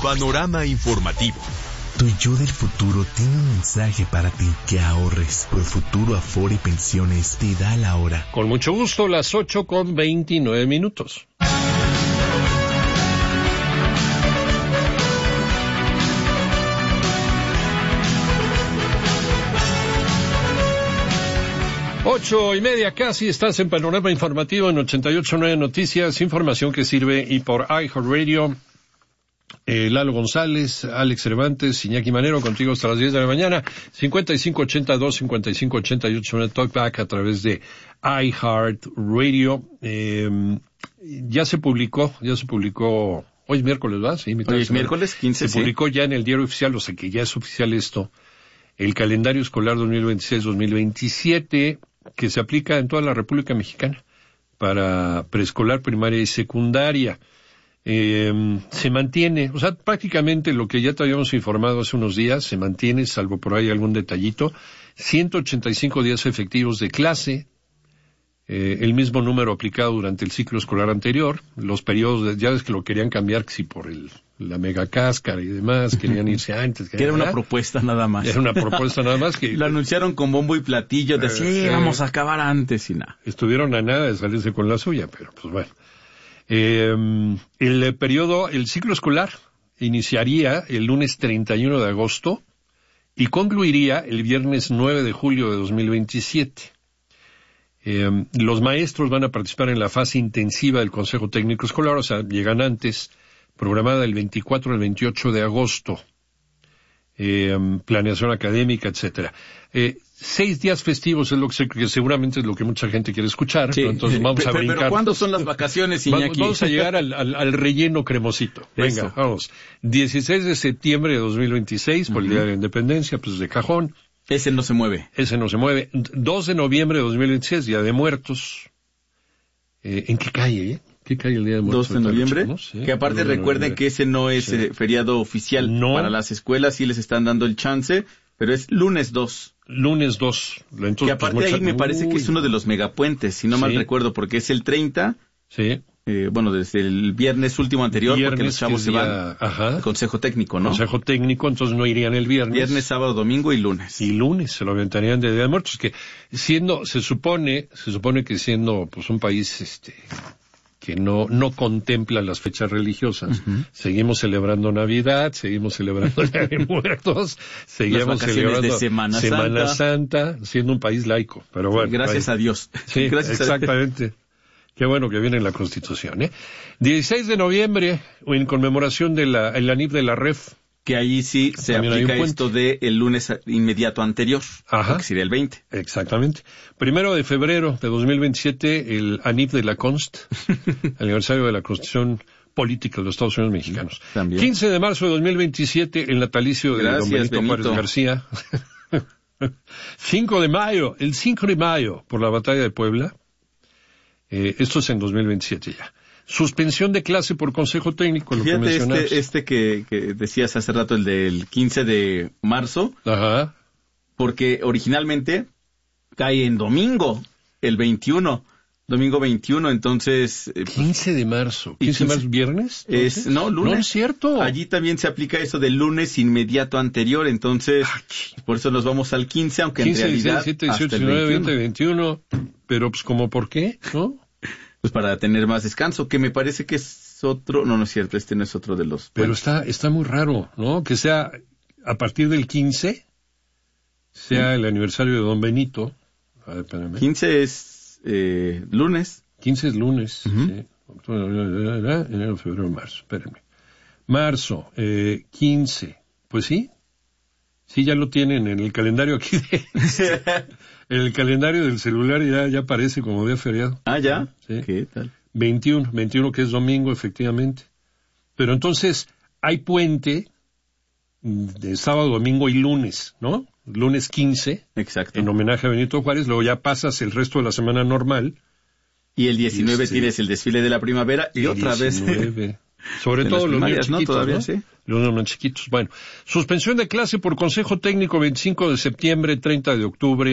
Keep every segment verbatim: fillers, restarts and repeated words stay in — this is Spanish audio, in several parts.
Panorama informativo. Tu yo del futuro tiene un mensaje para ti: que ahorres. Profuturo Afore Pensiones te da la hora. Con mucho gusto, las ocho con veintinueve minutos. Ocho y media casi, estás en Panorama Informativo en ochenta y ocho punto nueve Noticias, información que sirve y por iHeartRadio. Eh, Lalo González, Alex Cervantes, Iñaki Manero, contigo hasta las diez de la mañana, cincuenta y cinco ochenta y dos, cincuenta y cinco ochenta y ocho, en Talkback a través de iHeartRadio. Eh, ya se publicó, ya se publicó, hoy es miércoles, ¿verdad? Sí, hoy es miércoles, quince, Se sí. publicó ya en el diario oficial, o sea que ya es oficial esto, el calendario escolar dos mil veintiséis dos mil veintisiete, que se aplica en toda la República Mexicana para preescolar, primaria y secundaria. Eh, se mantiene, o sea, prácticamente lo que ya te habíamos informado hace unos días, se mantiene, salvo por ahí algún detallito, ciento ochenta y cinco días efectivos de clase, eh, el mismo número aplicado durante el ciclo escolar anterior, los periodos, de, ya ves que lo querían cambiar, que si por el, la mega cáscara y demás, querían irse antes. Que era una propuesta nada más. Era una propuesta nada más que... Lo anunciaron con bombo y platillo, decía, eh, sí, vamos a acabar antes y nada. Estuvieron a nada de salirse con la suya, pero pues bueno. Eh, el periodo, el ciclo escolar iniciaría el lunes treinta y uno de agosto y concluiría el viernes nueve de julio de dos mil veintisiete. Eh, los maestros van a participar en la fase intensiva del Consejo Técnico Escolar, o sea, llegan antes, programada el veinticuatro al veintiocho de agosto. Eh, planeación académica, etcétera. Eh, seis días festivos es lo que, se, que seguramente es lo que mucha gente quiere escuchar, sí. pero entonces vamos pero, a brincar. Pero ¿cuándo son las vacaciones, Iñaki? Vamos a llegar al, al, al relleno cremosito. Venga, Eso. vamos. dieciséis de septiembre de dos mil veintiséis, por el uh-huh. Día de la Independencia, pues de cajón. Ese no se mueve. Ese no se mueve. dos de noviembre de dos mil veintiséis, Día de Muertos. Eh, ¿En qué calle, eh? ¿Qué cae el Día de Muertos? dos de noviembre, ¿sí? Que aparte recuerden que ese no es sí. eh, feriado oficial no. Para las escuelas, sí les están dando el chance, pero es lunes dos. Lunes dos. Entonces, que aparte pues, mucha... ahí me parece Uy. que es uno de los megapuentes, si no sí. mal recuerdo, porque es el treinta. Sí. Eh, bueno, desde el viernes último anterior, viernes, porque los chavos se van al Consejo Técnico, ¿no? Consejo Técnico, entonces no irían el viernes. Viernes, sábado, domingo y lunes. Y lunes se lo aventarían de Día de Muertos, que siendo, se supone, se supone que siendo pues un país, este... que no no contempla las fechas religiosas. Uh-huh. Seguimos celebrando Navidad, seguimos celebrando el Día de Muertos, seguimos celebrando de Semana, Semana Santa. Santa, siendo un país laico. Pero bueno, sí, gracias ahí. a Dios. Sí, gracias exactamente. A Dios. Qué bueno que viene en la Constitución, ¿eh? dieciséis de noviembre, en conmemoración de la, el ANIF de la R E F. Que ahí sí se También aplica esto de el lunes inmediato anterior, Ajá. que sería el veinte. Exactamente. Primero de febrero de dos mil veintisiete, el ANIF de la Const, aniversario de la Constitución Política de los Estados Unidos Mexicanos. También. quince de marzo de dos mil veintisiete, el natalicio de Gracias, don Benito, Benito Juárez García. cinco de mayo, el cinco de mayo, por la Batalla de Puebla. Eh, esto es en dos mil veintisiete ya. Suspensión de clase por Consejo Técnico, lo Fíjate, que mencionabas. este, este que, que decías hace rato, el del quince de marzo. Ajá. Porque originalmente cae en domingo, el veintiuno. Domingo veintiuno, entonces... Eh, quince de marzo. ¿quince de marzo, viernes? Es, no, lunes. No es cierto. Allí también se aplica eso del lunes inmediato anterior, entonces, Ay, por eso nos vamos al quince, aunque quince, en realidad... diecisiete, dieciocho, diecinueve, veinte, veintiuno. Pero, pues, ¿como por qué? ¿No? Pues para tener más descanso, que me parece que es otro... No, no es cierto, este no es otro de los... Pero está está muy raro, ¿no? Que sea a partir del quince, sea sí. el aniversario de don Benito. A ver, espérame. quince es eh, lunes. quince es lunes, uh-huh. sí. Enero, febrero, marzo, espérenme. Marzo, eh, quince, pues sí. Sí, ya lo tienen en el calendario aquí. De, en el calendario del celular ya, ya aparece como día feriado. Ah, ¿ya? Sí. ¿Qué tal? veintiuno, veintiuno que es domingo, efectivamente. Pero entonces hay puente de sábado, domingo y lunes, ¿no? Lunes quince. Exacto. En homenaje a Benito Juárez, luego ya pasas el resto de la semana normal. Y el diecinueve este, tienes el desfile de la primavera y otra diecinueve. Vez... Sobre todo los niños chiquitos, ¿no? Todavía, ¿no? Sí. Los niños chiquitos. Bueno, suspensión de clase por Consejo Técnico veinticinco de septiembre, treinta de octubre,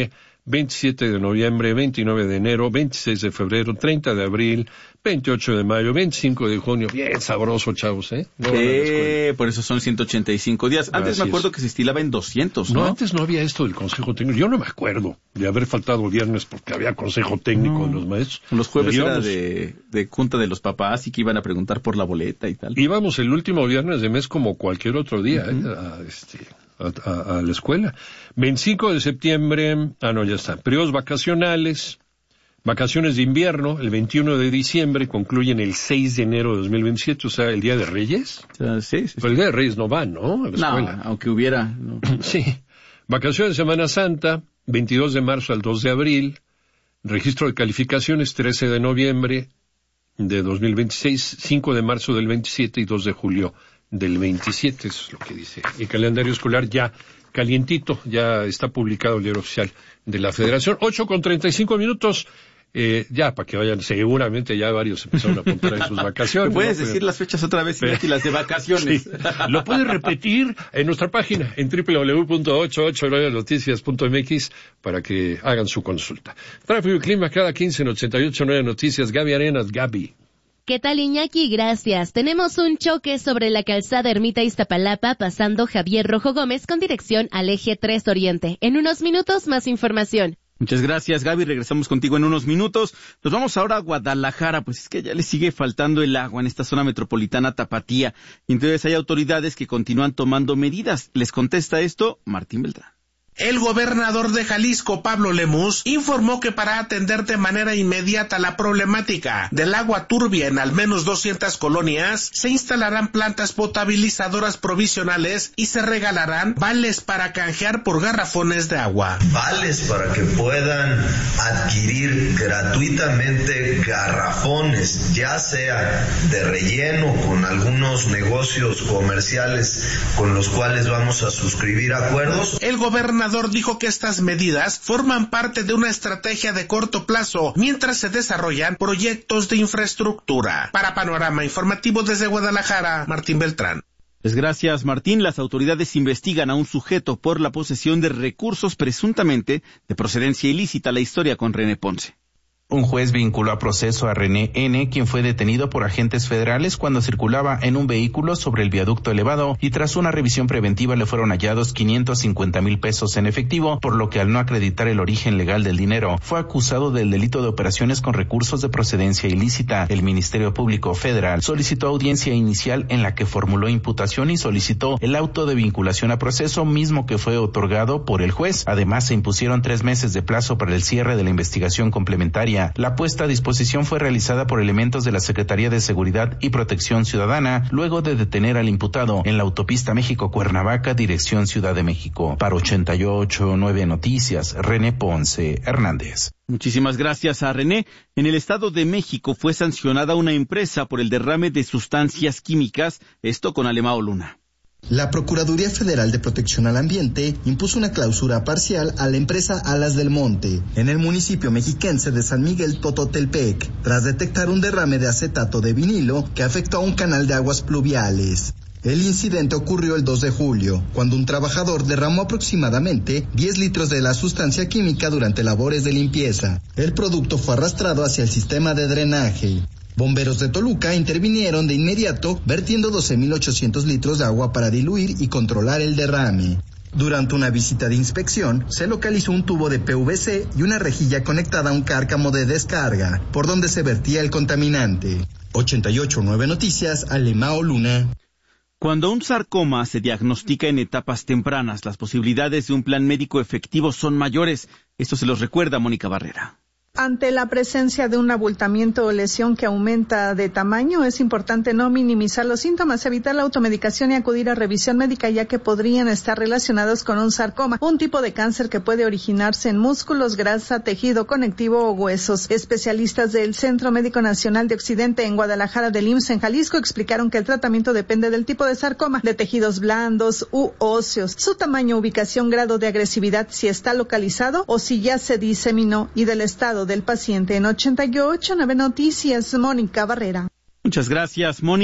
veintisiete de noviembre, veintinueve de enero, veintiséis de febrero, treinta de abril, veintiocho de mayo, veinticinco de junio. Bien sabroso, chavos, ¿eh? No eh, por eso son ciento ochenta y cinco días. Antes Así me acuerdo es. que se estilaba en doscientos, ¿no? No, antes no había esto del consejo técnico. Yo no me acuerdo de haber faltado viernes porque había consejo técnico no. de los maestros. Los jueves íbamos, era de, de junta de los papás y que iban a preguntar por la boleta y tal. Íbamos el último viernes de mes como cualquier otro día, uh-huh. ¿eh? A, este... A, a, a la escuela. veinticinco de septiembre, ah no, ya está, periodos vacacionales, vacaciones de invierno, el veintiuno de diciembre, concluyen el seis de enero de dos mil veintisiete, o sea, el Día de Reyes. Uh, sí, sí, sí. Pero el Día de Reyes no van, ¿no? A la no, escuela. Aunque hubiera. No. Sí. Vacaciones de Semana Santa, veintidós de marzo al dos de abril, registro de calificaciones, trece de noviembre de dos mil veintiséis, cinco de marzo del veintisiete y dos de julio del veintisiete, eso es lo que dice el calendario escolar ya calientito, ya está publicado el diario oficial de la Federación. Ocho con treinta y cinco minutos, eh, ya para que vayan, seguramente ya varios empezaron a apuntar en sus vacaciones. Puedes ¿no? decir pero, las fechas otra vez, pero, y las de vacaciones. Sí, lo puedes repetir en nuestra página en doble u doble u doble u punto ochocientos ochenta y nueve noticias punto m x para que hagan su consulta. Tráfico y clima cada quince en ochenta y ocho punto nueve Noticias. Gaby Arenas, Gaby. ¿Qué tal, Iñaki? Gracias. Tenemos un choque sobre la calzada Ermita Iztapalapa pasando Javier Rojo Gómez con dirección al eje tres Oriente. En unos minutos más información. Muchas gracias, Gaby. Regresamos contigo en unos minutos. Nos vamos ahora a Guadalajara, pues es que ya le sigue faltando el agua en esta zona metropolitana tapatía. Y entonces hay autoridades que continúan tomando medidas. Les contesta esto Martín Beltrán. El gobernador de Jalisco, Pablo Lemus, informó que para atender de manera inmediata la problemática del agua turbia en al menos doscientas colonias, se instalarán plantas potabilizadoras provisionales y se regalarán vales para canjear por garrafones de agua. Vales para que puedan adquirir gratuitamente garrafones, ya sea de relleno con algunos negocios comerciales con los cuales vamos a suscribir acuerdos. El gobernador dijo que estas medidas forman parte de una estrategia de corto plazo mientras se desarrollan proyectos de infraestructura. Para Panorama Informativo desde Guadalajara, Martín Beltrán. Pues gracias, Martín. Las autoridades investigan a un sujeto por la posesión de recursos presuntamente de procedencia ilícita. La historia con René Ponce. Un juez vinculó a proceso a René N., quien fue detenido por agentes federales cuando circulaba en un vehículo sobre el viaducto elevado y tras una revisión preventiva le fueron hallados quinientos cincuenta mil pesos en efectivo, por lo que al no acreditar el origen legal del dinero, fue acusado del delito de operaciones con recursos de procedencia ilícita. El Ministerio Público Federal solicitó audiencia inicial en la que formuló imputación y solicitó el auto de vinculación a proceso, mismo que fue otorgado por el juez. Además, se impusieron tres meses de plazo para el cierre de la investigación complementaria. La puesta a disposición fue realizada por elementos de la Secretaría de Seguridad y Protección Ciudadana, luego de detener al imputado en la autopista México-Cuernavaca, dirección Ciudad de México. Para ochenta y ocho punto nueve Noticias, René Ponce Hernández. Muchísimas gracias a René. En el Estado de México fue sancionada una empresa por el derrame de sustancias químicas, esto con Alemao Luna. La Procuraduría Federal de Protección al Ambiente impuso una clausura parcial a la empresa Alas del Monte, en el municipio mexiquense de San Miguel Tototelpec, tras detectar un derrame de acetato de vinilo que afectó a un canal de aguas pluviales. El incidente ocurrió el dos de julio, cuando un trabajador derramó aproximadamente diez litros de la sustancia química durante labores de limpieza. El producto fue arrastrado hacia el sistema de drenaje. Bomberos de Toluca intervinieron de inmediato, vertiendo doce mil ochocientos litros de agua para diluir y controlar el derrame. Durante una visita de inspección, se localizó un tubo de P V C y una rejilla conectada a un cárcamo de descarga, por donde se vertía el contaminante. ochenta y ocho punto nueve Noticias, Alemao Luna. Cuando un sarcoma se diagnostica en etapas tempranas, las posibilidades de un plan médico efectivo son mayores. Esto se los recuerda Mónica Barrera. Ante la presencia de un abultamiento o lesión que aumenta de tamaño, es importante no minimizar los síntomas, evitar la automedicación y acudir a revisión médica, ya que podrían estar relacionados con un sarcoma, un tipo de cáncer que puede originarse en músculos, grasa, tejido conectivo o huesos. Especialistas del Centro Médico Nacional de Occidente en Guadalajara del I M S S en Jalisco explicaron que el tratamiento depende del tipo de sarcoma, de tejidos blandos u óseos, su tamaño, ubicación, grado de agresividad, si está localizado o si ya se diseminó, y del estado del paciente. En ochenta y ocho punto nueve Noticias, Mónica Barrera. Muchas gracias, Moni.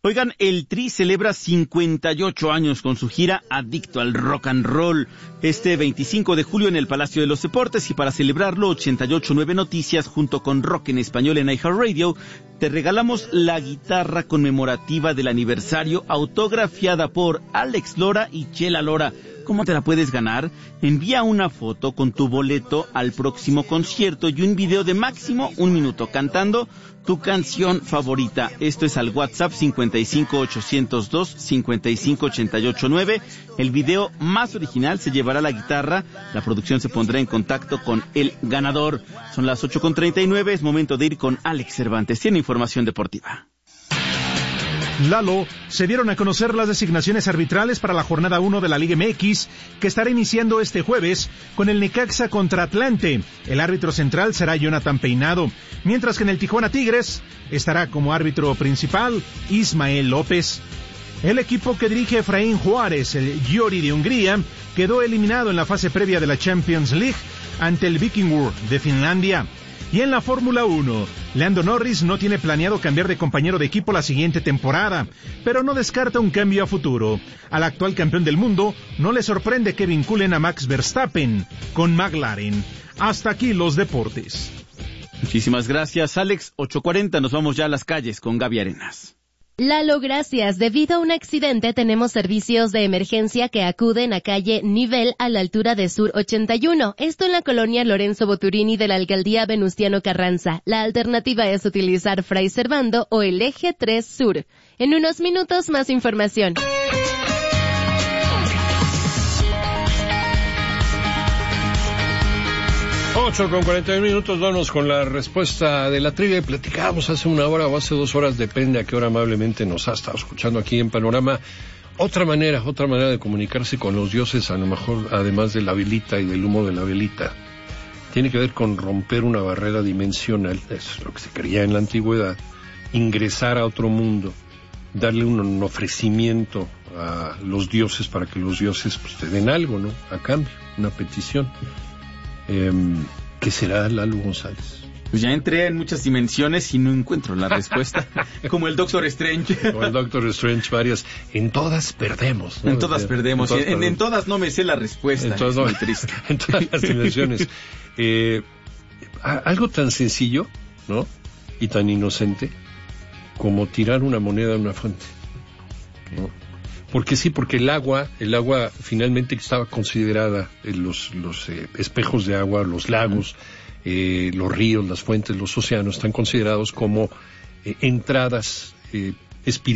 Oigan, el Tri celebra cincuenta y ocho años con su gira Adicto al Rock and Roll. Este veinticinco de julio en el Palacio de los Deportes, y para celebrarlo, ochenta y ocho punto nueve Noticias junto con Rock en Español en iHeartRadio te regalamos la guitarra conmemorativa del aniversario autografiada por Alex Lora y Chela Lora. ¿Cómo te la puedes ganar? Envía una foto con tu boleto al próximo concierto y un video de máximo un minuto cantando tu canción favorita. Esto es al WhatsApp cincuenta y cinco ochocientos dos cincuenta y cinco ochenta y ocho nueve. El video más original se llevará la guitarra. La producción se pondrá en contacto con el ganador. Son las ocho con treinta y nueve. Es momento de ir con Alex Cervantes. Tiene información deportiva. Lalo, se dieron a conocer las designaciones arbitrales para la jornada uno de la Liga M X, que estará iniciando este jueves con el Necaxa contra Atlante. El árbitro central será Jonathan Peinado, mientras que en el Tijuana Tigres estará como árbitro principal Ismael López. El equipo que dirige Efraín Juárez, el Győri de Hungría, quedó eliminado en la fase previa de la Champions League ante el Vikingur de Finlandia. Y en la Fórmula uno, Lando Norris no tiene planeado cambiar de compañero de equipo la siguiente temporada, pero no descarta un cambio a futuro. Al actual campeón del mundo no le sorprende que vinculen a Max Verstappen con McLaren. Hasta aquí los deportes. Muchísimas gracias, Alex. ocho cuarenta, nos vamos ya a las calles con Gaby Arenas. Lalo, gracias. Debido a un accidente, tenemos servicios de emergencia que acuden a calle Nivel a la altura de Sur ochenta y uno. Esto en la colonia Lorenzo Boturini de la alcaldía Venustiano Carranza. La alternativa es utilizar Fray Servando o el eje tres Sur. En unos minutos, más información. ocho con cuarenta y uno minutos, vamos con la respuesta de la trivia. Platicábamos hace una hora o hace dos horas, depende a qué hora amablemente nos ha estado escuchando aquí en Panorama. Otra manera, otra manera de comunicarse con los dioses, a lo mejor, además de la velita y del humo de la velita, tiene que ver con romper una barrera dimensional, eso es lo que se creía en la antigüedad, ingresar a otro mundo, darle un, un ofrecimiento a los dioses para que los dioses pues, te den algo, ¿no? A cambio, una petición. Eh, ¿Qué será, Lalo González? Pues ya entré en muchas dimensiones y no encuentro la respuesta. Como el Doctor Strange. Como el Doctor Strange, varias. En todas perdemos, ¿no? En todas en perdemos. En todas, en, en todas no me sé la respuesta. En todas, no, muy triste. En todas las dimensiones. Eh, algo tan sencillo, ¿no? Y tan inocente como tirar una moneda a una fuente, ¿no? Porque sí, porque el agua, el agua finalmente estaba considerada, en los, los eh, espejos de agua, los lagos, eh, los ríos, las fuentes, los océanos, están considerados como eh, entradas eh, espirituales